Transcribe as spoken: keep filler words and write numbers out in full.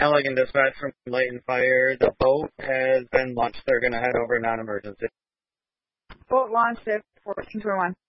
Halligan dispatch from Layton Fire. The boat has been launched. They're going to head over non-emergency. Boat launched at fourteen twenty-one.